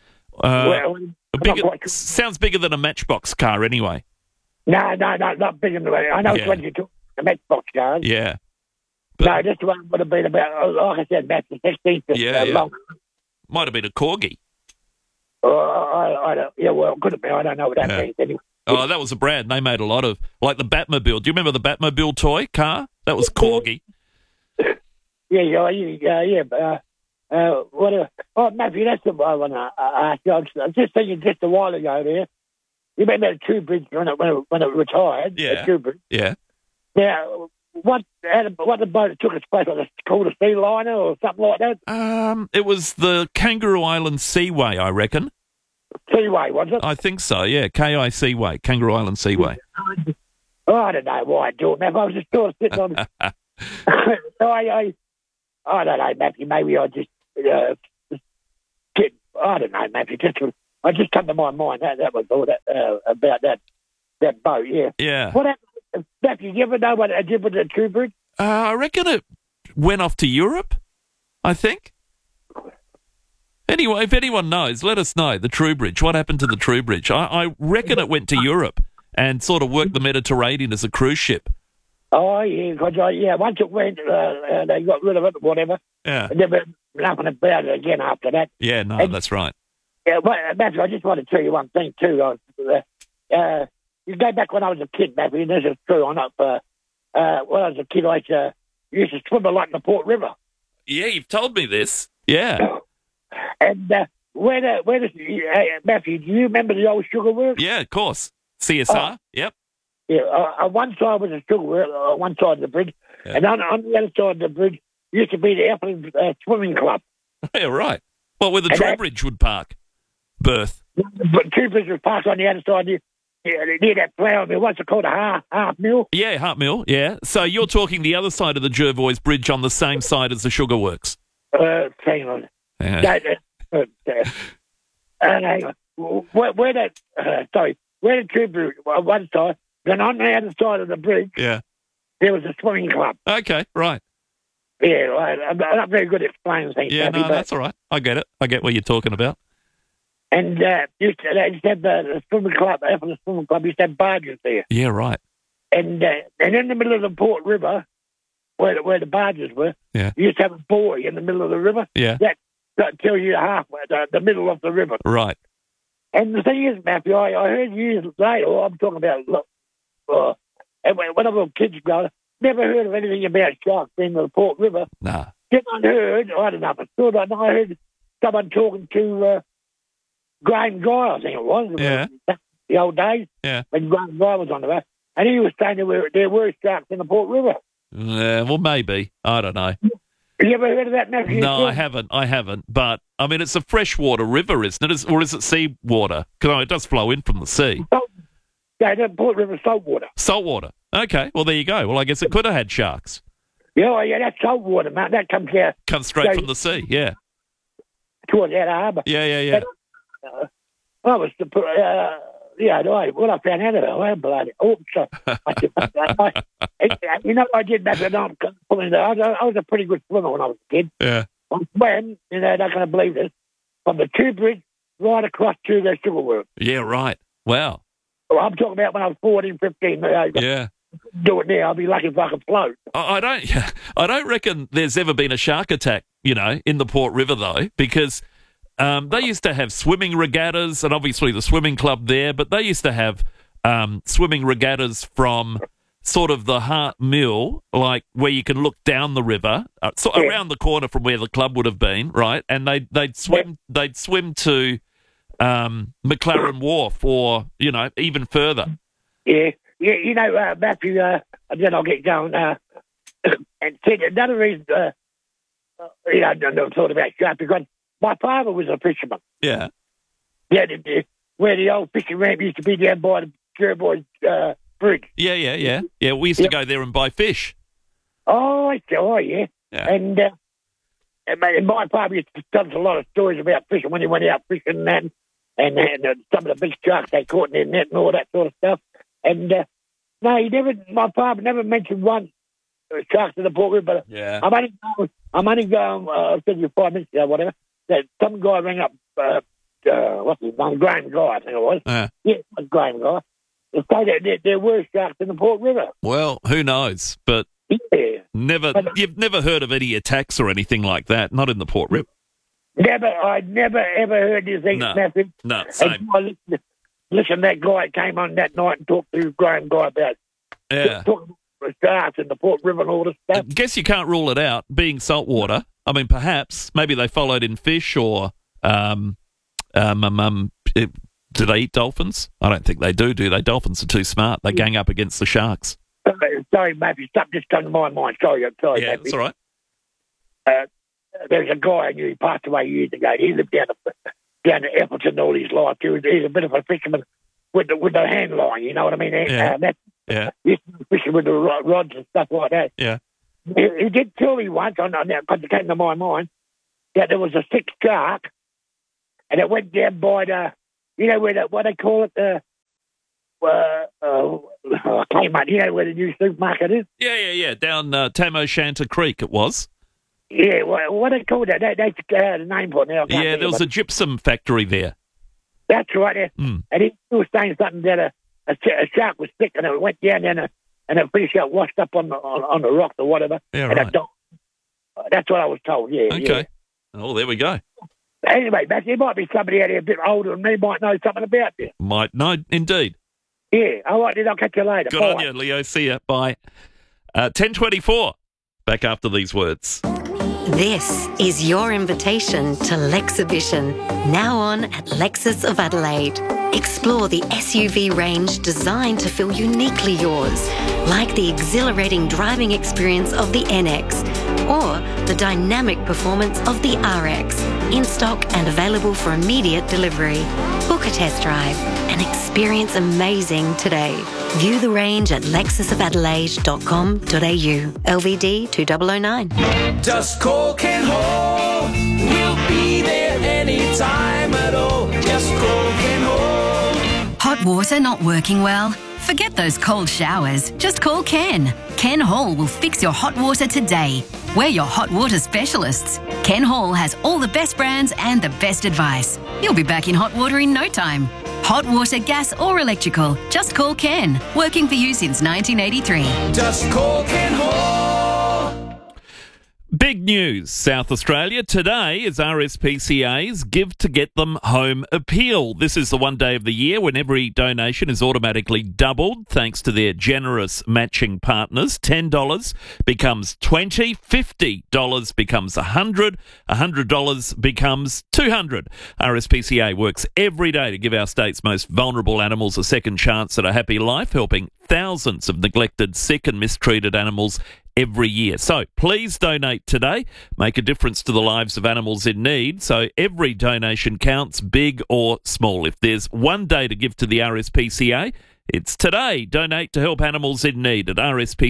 Sounds bigger than a Matchbox car anyway. No, not bigger than that. I know it's when you took the Matchbox cars. Yeah. No, this one would have been about, like I said, about 6 inches long. Might have been a Corgi. Well, could have been. I don't know what that means anyway. Oh, that was a brand. They made a lot of, like the Batmobile. Do you remember the Batmobile toy car? That was Corgi. Whatever. Oh, Matthew, that's the one I want to ask you. I was just thinking just a while ago there. You remember the True Bridge when it retired? Yeah. True Bridge. Yeah. Now, what the boat that took its place? Was it called a Sea Liner or something like that? It was the Kangaroo Island Seaway, I reckon. Seaway, was it? I think so, yeah. KI Seaway, Kangaroo Island Seaway. Oh, I don't know why I do it, Matthew. I was just sort of sitting on I don't know, Matthew. Maybe I just I don't know, Matthew. I just come to my mind that was all that about that boat. Yeah. Yeah. What happened, Matthew? You ever know what it did with the Trowbridge? I reckon it went off to Europe, I think. Anyway, if anyone knows, let us know. The Trowbridge. What happened to the Trowbridge? I reckon it went to Europe and sort of worked the Mediterranean as a cruise ship. Oh, yeah, because once it went, they got rid of it or whatever. Yeah. And never nothing about it again after that. Yeah, no, that's right. Yeah, Matthew, I just want to tell you one thing too. You go back when I was a kid, Matthew, and this is true. When I was a kid, I used to swim a lot in the Port River. Yeah, you've told me this. Yeah. And Matthew, do you remember the old sugar works? Yeah, of course. CSR, yep. Yeah, one side was a sugar work, one side of the bridge, and on the other side of the bridge used to be the Appleton Swimming Club. Yeah, right. Well, where the Trowbridge would park, berth. But Trowbridge was parked on the other side near that flour mill. What's it called, a half mill? Yeah, Hart Mill, yeah. So you're talking the other side of the Jervois Bridge on the same side as the sugar works? Hang on. Yeah. Hang on. Where the Trowbridge on one side, then on the other side of the bridge, there was a swimming club. Okay, right. Yeah, right. I'm not very good at explaining things. Yeah, no, that's all right. I get it. I get what you're talking about. And they used to have the swimming club, the swimming club used to have barges there. Yeah, right. And in the middle of the Port River, where the barges were, you used to have a buoy in the middle of the river. Yeah. That tells you halfway, the middle of the river. Right. And the thing is, Matthew, I heard years later, I'm talking about, and when I was a kid, never heard of anything about sharks being in the Port River. Nah. Then I don't know if it's true, but I heard someone talking to Graham Guy, I think it was. Yeah. The old days. Yeah. When Graham Guy was on the road. And he was saying there were sharks in the Port River. Well, maybe. I don't know. You ever heard of that, Matthew? No, I haven't. But, I mean, it's a freshwater river, isn't it? Or is it seawater? Because it does flow in from the sea. Yeah, the Port River saltwater. Saltwater. Okay, well, there you go. Well, I guess it could have had sharks. Yeah, that's saltwater, mate. That comes out. Comes straight from the sea, yeah. Towards that harbour. Yeah. I was, what I found out about it, I bloody so I did that, and I was a pretty good swimmer when I was a kid. Yeah. I swam, they're not going to believe this, from the Trowbridge right across to the sugar works. Yeah, right. Wow. Well, I'm talking about when I was 14, 15. Yeah. Do it now, I'll be lucky if I can float. I don't reckon there's ever been a shark attack, in the Port River, though, because they used to have swimming regattas, and obviously the swimming club there, but they used to have swimming regattas from sort of the Hart Mill, like where you can look down the river, around the corner from where the club would have been, right? And they'd swim to McLaren Wharf, or even further. Yeah, Matthew. Then I'll get going. And see, another reason, I thought about sharks, because my father was a fisherman. Yeah. Yeah, where the old fishing ramp used to be down by the Jervois Bridge. Yeah. Yeah, we used to go there and buy fish. Oh, yeah. And my father used to tell us a lot of stories about fishing when he went out fishing and some of the big sharks they caught in their net and all that sort of stuff. And my father never mentioned one sharks in the Port River. But yeah. I'm only going. I said you 5 minutes ago, whatever. That some guy rang up. What's his name? Graham Guy, I think it was. Yeah, it was Graham Guy. To say that there were sharks in the Port River. Well, who knows? But you've never heard of any attacks or anything like that. Not in the Port River. I'd never ever heard this thing. No, same. Listen, that guy came on that night and talked to Graham Guy about talking about sharks in the Port River and all this stuff. I guess you can't rule it out, being saltwater. I mean, perhaps, maybe they followed in fish, or do they eat dolphins? I don't think they do they? Dolphins are too smart. They gang up against the sharks. Sorry, Matthew, something just come to my mind. Sorry, yeah, Matthew. That's all right. There's a guy I knew, he passed away years ago. He lived down at Appleton all his life. He's a bit of a fisherman with the hand line, you know what I mean? Yeah. He's fishing with the rods and stuff like that. Yeah. He did tell me once, because it came to my mind, that there was a sick shark, and it went down by the, you know, where what they call it, Kmart, you know where the new supermarket is? Yeah. Down Tam O'Shanter Creek it was. Yeah, what they call that? That's the name for it now. Yeah, there was a gypsum factory there. That's right, yeah. And he was saying something that a shark was sick and it went down there and it pretty sure washed up on the rocks or whatever. Yeah, and right. That's what I was told, yeah. Okay. Yeah. Oh, there we go. Anyway, Matt, there might be somebody out here a bit older than me might know something about this. Might know, indeed. Yeah, all right, then I'll catch you later. Good Bye. on you, Leo. See ya. Bye. 10:24. Back after these words. This is your invitation to Lexhibition, now on at Lexus of Adelaide. Explore the SUV range designed to feel uniquely yours, like the exhilarating driving experience of the NX or the dynamic performance of the RX, in stock and available for immediate delivery. Book a test drive and experience amazing today. View the range at lexusofadelaide.com.au. LVD 2009. Just call Ken Hall. We'll be there anytime at all. Just call Ken Hall. Hot water not working well? Forget those cold showers. Just call Ken. Ken Hall will fix your hot water today. We're your hot water specialists. Ken Hall has all the best brands and the best advice. You'll be back in hot water in no time. Hot water, gas or electrical. Just call Ken. Working for you since 1983. Just call Ken Hall. Big news, South Australia. Today is RSPCA's Give to Get Them Home appeal. This is the one day of the year when every donation is automatically doubled thanks to their generous matching partners. $10 becomes $20, $50 becomes $100, $100 becomes $200. RSPCA works every day to give our state's most vulnerable animals a second chance at a happy life, helping thousands of neglected, sick and mistreated animals every year. So please donate today. Make a difference to the lives of animals in need. So every donation counts, big or small. If there's one day to give to the RSPCA, it's today. Donate to help animals in need at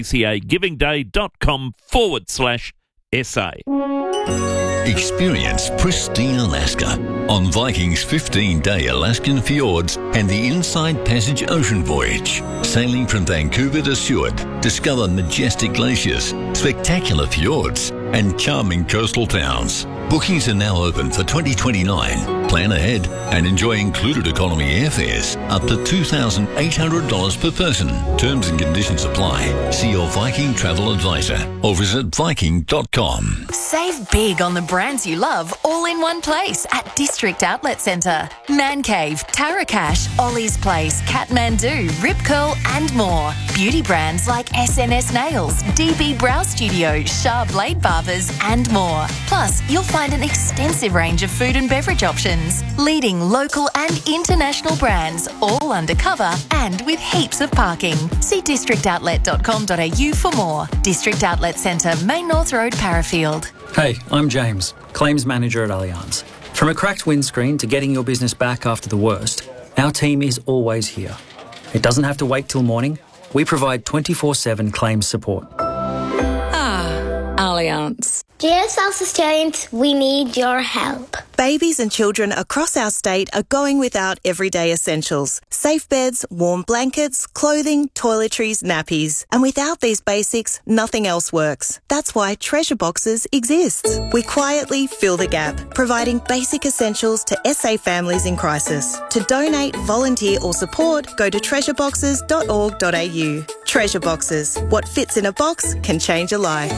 rspcagivingday.com/SA. Experience pristine Alaska on Viking's 15-day Alaskan fjords and the Inside Passage ocean voyage. Sailing from Vancouver to Seward, discover majestic glaciers, spectacular fjords, and charming coastal towns. Bookings are now open for 2029. Plan ahead and enjoy included economy airfares up to $2,800 per person. Terms and conditions apply. See your Viking travel advisor or visit Viking.com. Save big on the brands you love all in one place at District Outlet Centre. Man Cave, Tarakash, Ollie's Place, Kathmandu, Rip Curl and more. Beauty brands like SNS Nails, DB Brow Studio, Shah Blade Barbers and more. Plus, you'll find an extensive range of food and beverage options. Leading local and international brands, all undercover and with heaps of parking. See districtoutlet.com.au for more. District Outlet Centre, Main North Road, Parafield. Hey, I'm James, Claims Manager at Allianz. From a cracked windscreen to getting your business back after the worst, our team is always here. It doesn't have to wait till morning. We provide 24/7 claims support. Allianz. Dear South Australians, we need your help. Babies and children across our state are going without everyday essentials. Safe beds, warm blankets, clothing, toiletries, nappies. And without these basics, nothing else works. That's why Treasure Boxes exists. We quietly fill the gap, providing basic essentials to SA families in crisis. To donate, volunteer or support, go to treasureboxes.org.au. Treasure Boxes. What fits in a box can change a life.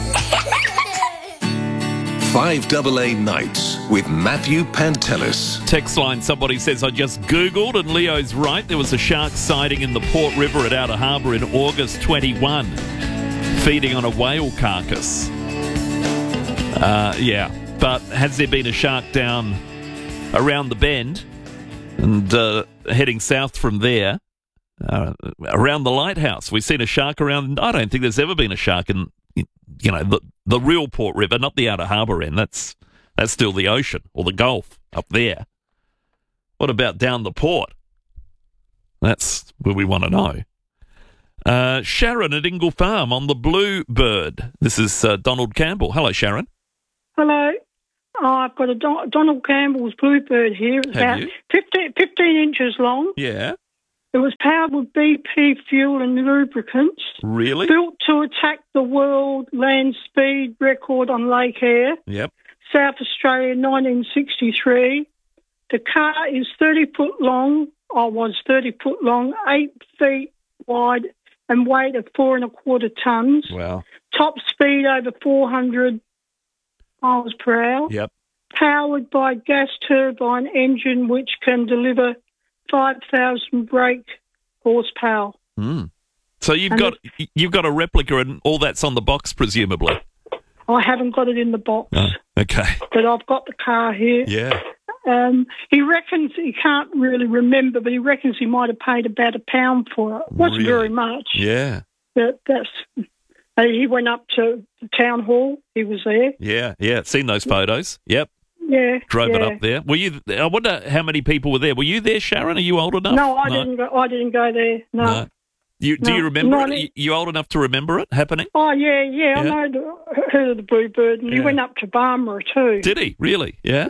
5AA Nights with Matthew Pantelis. Text line, somebody says, I just Googled and Leo's right. There was a shark sighting in the Port River at Outer Harbour in August 21, feeding on a whale carcass. Yeah, but has there been a shark down around the bend and heading south from there? Around the lighthouse, we've seen a shark around. I don't think there's ever been a shark in, you know, the real Port River, not the Outer Harbour end. That's still the ocean or the Gulf up there. What about down the port? That's where we want to know. Sharon at Ingle Farm on the Bluebird. This is Donald Campbell. Hello, Sharon. Hello. I've got a Donald Campbell's Bluebird here. It's Have about you? 15 inches long. Yeah. It was powered with BP fuel and lubricants. Really? Built to attack the world land speed record on Lake Eyre, Yep. South Australia, 1963. The car is 30 foot long, or was 30 foot long, 8 feet wide, and weight of 4.25 tons. Wow. Top speed over 400 miles per hour. Yep. Powered by gas turbine engine, which can deliver 5,000 brake horsepower. Mm. So you've And got a replica, and all that's on the box, presumably. I haven't got it in the box, Oh, okay. but I've got the car here. Yeah. He reckons, he can't really remember, but he reckons he might have paid about £1 for it. Wasn't Really? very much. Yeah. But he went up to the town hall. He was there. Yeah. Seen those photos. Yep. Yeah. Drove it yeah. up there. Were you? I wonder how many people were there. Were you there, Sharon? Are you old enough? No, I didn't go. I didn't go there. No. Do No, you remember not it? You old enough to remember it happening? Oh yeah. I know. Heard of the Bluebird, and he Yeah. went up to Barmera too. Did he really? Yeah.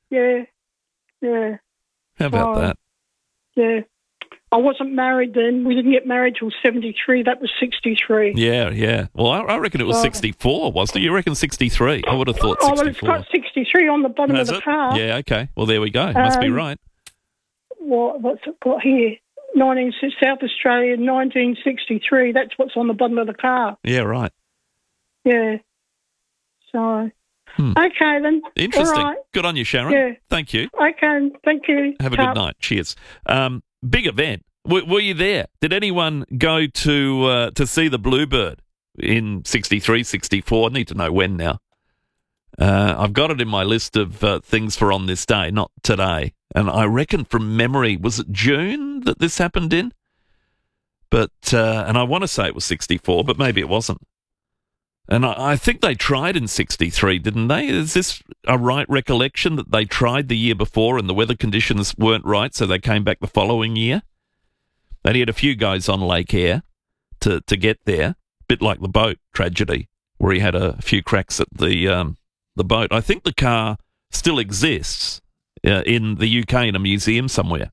Yeah. How about Oh. that? Yeah. I wasn't married then. We didn't get married till 73. That was 63. Yeah. Well, I reckon it was Oh. 64, wasn't it? You reckon 63? I would have thought Oh, well, 64. it's got 63 on the bottom Has of the it? car. Yeah. Okay. Well, there we go. Must be right. What's it got here? South Australia, 1963. That's what's on the bottom of the car. Yeah. Right. Yeah. So, okay then. Interesting. All right. Good on you, Sharon. Yeah. Thank you. Okay. Thank you. Have a good night. Cheers. Big event. Were you there? Did anyone go to see the Bluebird in 63, 64? I need to know when now. I've got it in my list of things for on this day, not today. And I reckon from memory, was it June that this happened in? But and I want to say it was 64, but maybe it wasn't. And I think they tried in 63, didn't they? Is this a right recollection that they tried the year before and the weather conditions weren't right, so they came back the following year? They had a few guys on Lake Eyre to get there, a bit like the boat tragedy, where he had a few cracks at the boat. I think the car still exists in the UK in a museum somewhere.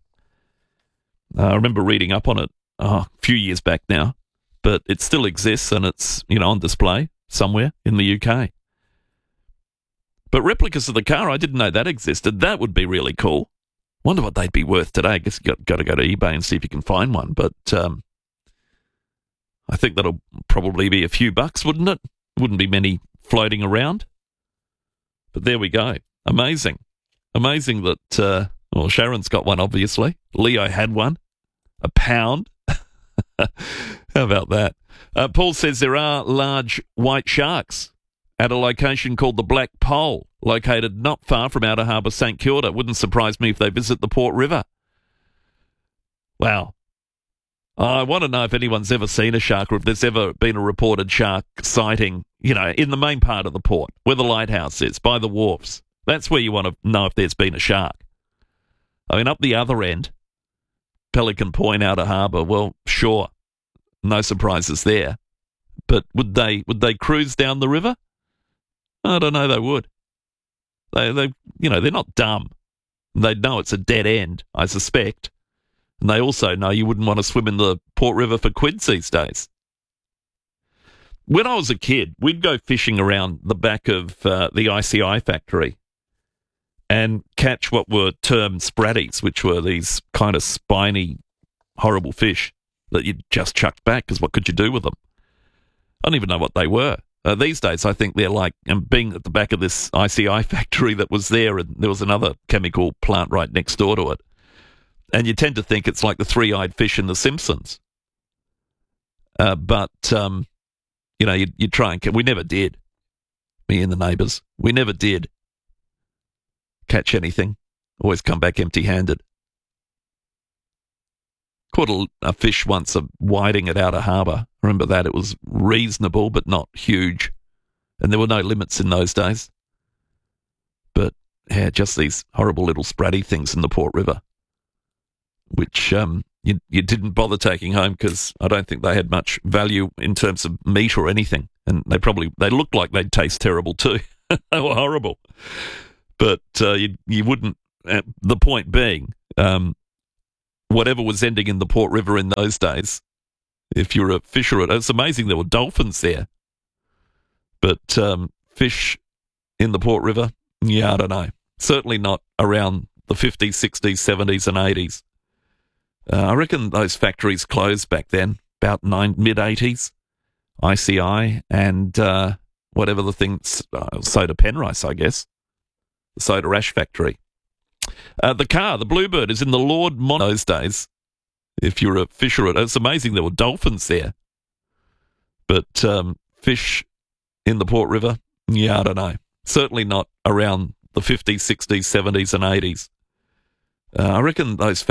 I remember reading up on it a few years back now, but it still exists and it's on display somewhere in the UK. But replicas of the car, I didn't know that existed. That would be really cool. Wonder what they'd be worth today. I guess you got to go to eBay and see if you can find one. But I think that'll probably be a few bucks, wouldn't it? Wouldn't be many floating around. But there we go. Amazing. Amazing that, Sharon's got one, obviously. Leo had one. £1. How about that? Paul says there are large white sharks at a location called the Black Pole, located not far from Outer Harbour, St Kilda. Wouldn't surprise me if they visit the Port River. Wow. I want to know if anyone's ever seen a shark or if there's ever been a reported shark sighting, in the main part of the port, where the lighthouse is, by the wharfs. That's where you want to know if there's been a shark. I mean, up the other end, Pelican Point, Outer Harbour, well, sure, no surprises there. But would they cruise down the river? I don't know. They would. They're not dumb. They'd know it's a dead end, I suspect. And they also know you wouldn't want to swim in the Port River for quids these days. When I was a kid, we'd go fishing around the back of the ICI factory and catch what were termed spratties, which were these kind of spiny, horrible fish that you just chucked back, because what could you do with them? I don't even know what they were. These days, I think they're like, and being at the back of this ICI factory that was there, and there was another chemical plant right next door to it, and you tend to think it's like the three-eyed fish in The Simpsons. But you try and we never did. Me and the neighbours, we never did catch anything. Always come back empty-handed. Caught a fish once, a whiting at Outer Harbour. Remember that? It was reasonable, but not huge. And there were no limits in those days. But, yeah, just these horrible little spratty things in the Port River, which you didn't bother taking home because I don't think they had much value in terms of meat or anything. And they looked like they'd taste terrible too. They were horrible. But you wouldn't. The point being, whatever was ending in the Port River in those days, if you're a fisher, it's amazing there were dolphins there. But fish in the Port River, yeah, I don't know. Certainly not around the 50s, 60s, 70s and 80s. I reckon those factories closed back then, about mid-80s. ICI and whatever the thing, Soda Penrice, I guess. The Soda Ash factory. The car, the Bluebird, is in the Lord Mon those days. If you're a fisher, it's amazing there were dolphins there. But fish in the Port River, yeah, I don't know. Certainly not around the 50s, 60s, 70s and 80s. I reckon those